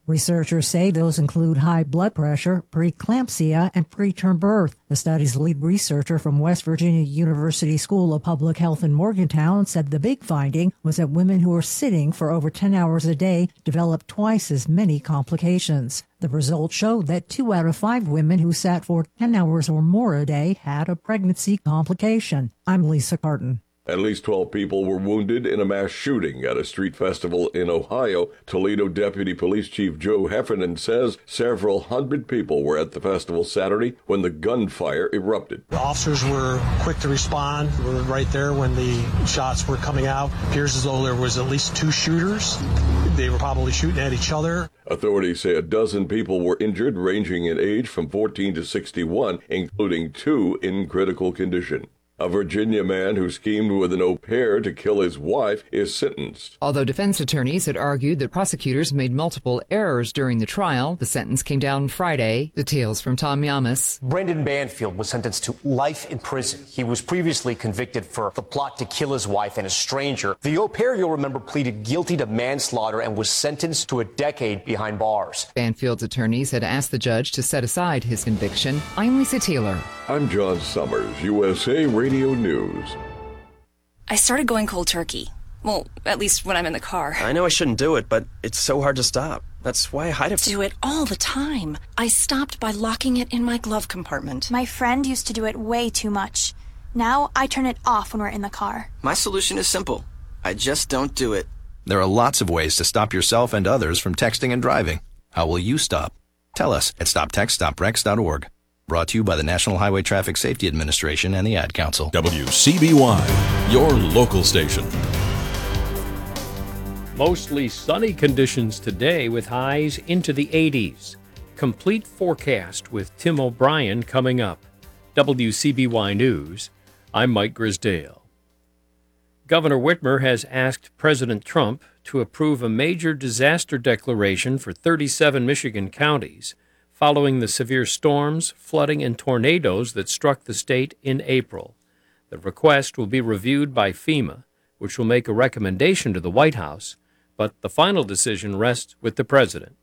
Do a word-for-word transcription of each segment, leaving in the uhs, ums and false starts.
Researchers say those include high blood pressure, preeclampsia, and preterm birth. The study's lead researcher from West Virginia University School of Public Health in Morgantown said the big finding was that women who are sitting for over ten hours a day develop twice as many complications. The results showed that two out of five women who sat for ten hours or more a day had a pregnancy complication. I'm Lisa Carton. At least twelve people were wounded in a mass shooting at a street festival in Ohio. Toledo Deputy Police Chief Joe Heffernan says several hundred people were at the festival Saturday when the gunfire erupted. The officers were quick to respond. We were right there when the shots were coming out. It appears as though there was at least two shooters. They were probably shooting at each other. Authorities say a dozen people were injured, ranging in age from fourteen to sixty-one, including two in critical condition. A Virginia man who schemed with an au pair to kill his wife is sentenced. Although defense attorneys had argued that prosecutors made multiple errors during the trial, the sentence came down Friday. Details from Tom Yamas. Brendan Banfield was sentenced to life in prison. He was previously convicted for the plot to kill his wife and a stranger. The au pair, you'll remember, pleaded guilty to manslaughter and was sentenced to a decade behind bars. Banfield's attorneys had asked the judge to set aside his conviction. I'm Lisa Taylor. I'm John Summers, U S A Radio News. I started going cold turkey. Well, at least when I'm in the car. I know I shouldn't do it, but it's so hard to stop. That's why I hide it. Do it all the time. I stopped by locking it in my glove compartment. My friend used to do it way too much. Now I turn it off when we're in the car. My solution is simple. I just don't do it. There are lots of ways to stop yourself and others from texting and driving. How will you stop? Tell us at stop text stop wrecks dot org. Brought to you by the National Highway Traffic Safety Administration and the Ad Council. W C B Y, your local station. Mostly sunny conditions today with highs into the eighties. Complete forecast with Tim O'Brien coming up. W C B Y News, I'm Mike Grisdale. Governor Whitmer has asked President Trump to approve a major disaster declaration for thirty-seven Michigan counties following the severe storms, flooding, and tornadoes that struck the state in April. The request will be reviewed by FEMA, which will make a recommendation to the White House, but the final decision rests with the president.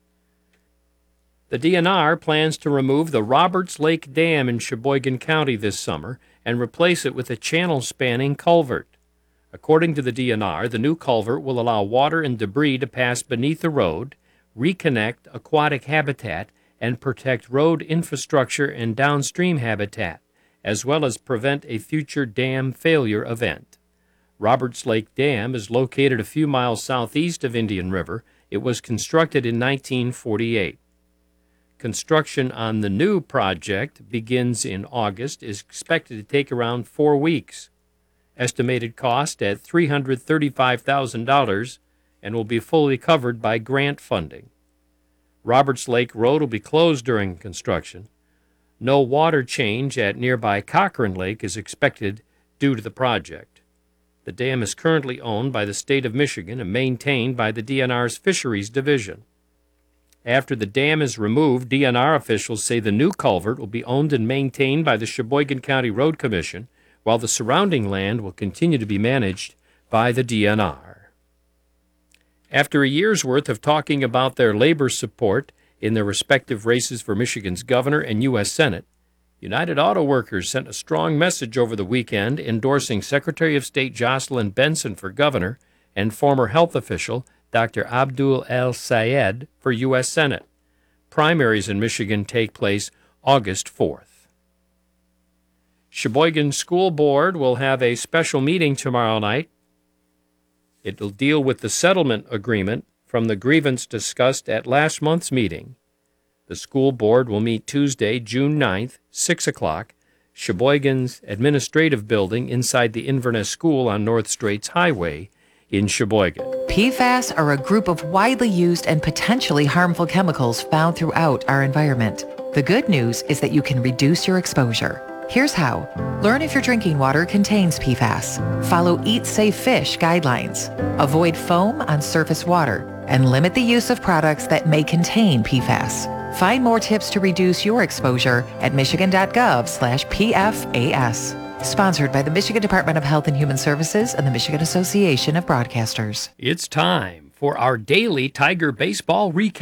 The D N R plans to remove the Roberts Lake Dam in Sheboygan County this summer and replace it with a channel-spanning culvert. According to the D N R, the new culvert will allow water and debris to pass beneath the road, reconnect aquatic habitat, and protect road infrastructure and downstream habitat, as well as prevent a future dam failure event. Roberts Lake Dam is located a few miles southeast of Indian River. It was constructed in nineteen forty-eight. Construction on the new project begins in August, is expected to take around four weeks. Estimated cost at three hundred thirty-five thousand dollars and will be fully covered by grant funding. Roberts Lake Road will be closed during construction. No water change at nearby Cochrane Lake is expected due to the project. The dam is currently owned by the state of Michigan and maintained by the D N R's Fisheries Division. After the dam is removed, D N R officials say the new culvert will be owned and maintained by the Sheboygan County Road Commission, while the surrounding land will continue to be managed by the D N R. After a year's worth of talking about their labor support in their respective races for Michigan's governor and U S Senate, United Auto Workers sent a strong message over the weekend endorsing Secretary of State Jocelyn Benson for governor and former health official Doctor Abdul El-Sayed for U S Senate. Primaries in Michigan take place August fourth. Sheboygan School Board will have a special meeting tomorrow night. It will deal with the settlement agreement from the grievance discussed at last month's meeting. The school board will meet Tuesday, June ninth, six o'clock, Sheboygan's administrative building inside the Inverness School on North Straits Highway in Sheboygan. P FAS are a group of widely used and potentially harmful chemicals found throughout our environment. The good news is that you can reduce your exposure. Here's how. Learn if your drinking water contains P FAS. Follow Eat Safe Fish guidelines. Avoid foam on surface water. And limit the use of products that may contain P FAS. Find more tips to reduce your exposure at michigan.gov slash PFAS. Sponsored by the Michigan Department of Health and Human Services and the Michigan Association of Broadcasters. It's time for our daily Tiger baseball recap.